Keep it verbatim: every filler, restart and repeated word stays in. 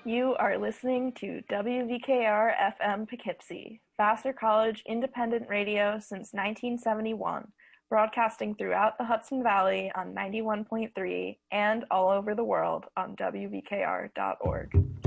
You are listening to W V K R F M Poughkeepsie, Vassar College independent radio since nineteen seventy-one, broadcasting throughout the Hudson Valley on ninety-one point three and all over the world on W V K R dot org.